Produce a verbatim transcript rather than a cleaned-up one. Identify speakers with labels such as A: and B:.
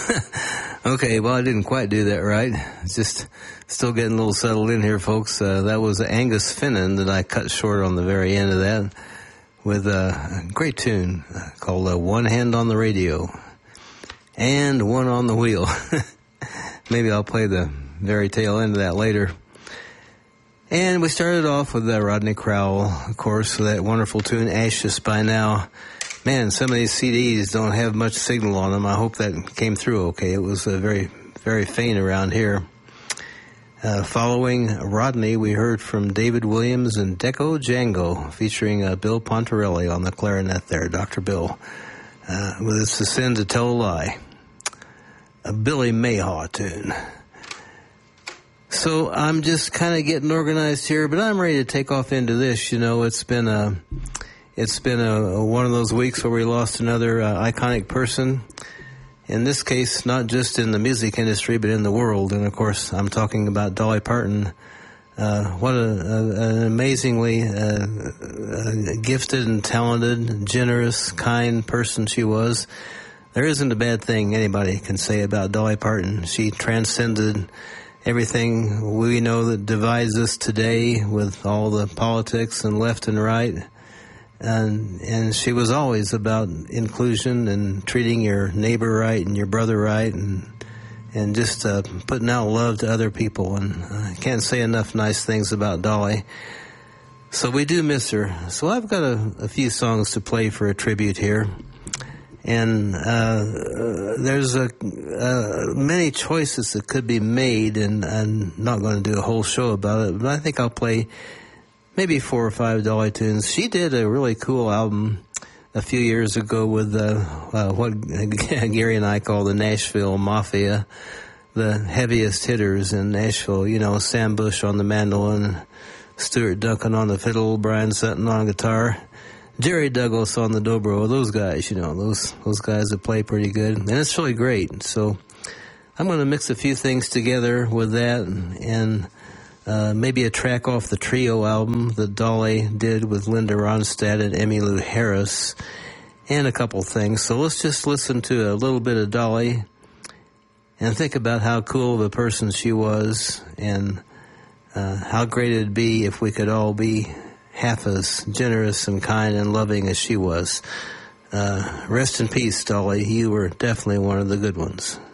A: Okay, well, I didn't quite do that right. It's just still getting a little settled in here, folks. Uh, that was Angus Finnan that I cut short on the very end of that with a great tune called uh, One Hand on the Radio and One on the Wheel. Maybe I'll play the very tail end of that later. And we started off with uh, Rodney Crowell, of course, with that wonderful tune, Ashes by Now. Man, some of these C Ds don't have much signal on them. I hope that came through okay. It was uh, very, very faint around here. Uh, following Rodney, we heard from David Williams and Deco Django, featuring uh, Bill Pontarelli on the clarinet there, Doctor Bill, uh, with It's a Sin to Tell a Lie, a Billy Mayhaw tune. So I'm just kind of getting organized here, but I'm ready to take off into this. You know, it's been a... It's been a, a, one of those weeks where we lost another uh, iconic person. In this case, not just in the music industry, but in the world. And, of course, I'm talking about Dolly Parton. Uh, what a, a, an amazingly uh, uh, gifted and talented, generous, kind person she was. There isn't a bad thing anybody can say about Dolly Parton. She transcended everything we know that divides us today with all the politics and left and right. And and she was always about inclusion and treating your neighbor right and your brother right and and just uh, putting out love to other people. And I can't say enough nice things about Dolly. So we do miss her. So I've got a, a few songs to play for a tribute here. And uh, there's a, uh, many choices that could be made, and I'm not going to do a whole show about it, but I think I'll play maybe four or five Dolly tunes. She did a really cool album a few years ago with uh, uh, what Gary and I call the Nashville Mafia, the heaviest hitters in Nashville. You know, Sam Bush on the mandolin, Stuart Duncan on the fiddle, Brian Sutton on guitar, Jerry Douglas on the dobro. Those guys, you know, those those guys that play pretty good. And it's really great. So I'm going to mix a few things together with that and... and Uh, maybe a track off the trio album that Dolly did with Linda Ronstadt and Emmylou Harris, and a couple things. So let's just listen to a little bit of Dolly and think about how cool of a person she was, and uh, how great it'd be if we could all be half as generous and kind and loving as she was. Uh, rest in peace, Dolly. You were definitely one of the good ones.